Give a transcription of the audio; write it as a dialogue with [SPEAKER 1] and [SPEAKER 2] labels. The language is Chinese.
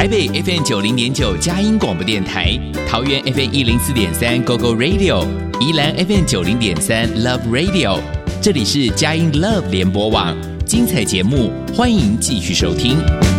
[SPEAKER 1] 北 FM 90.9佳音广播电台，桃园 FM 104.3 GoGo Radio， 宜兰 FM 90.3 Love Radio， 这里是佳音 Love 联播网，精彩节目欢迎继续收听。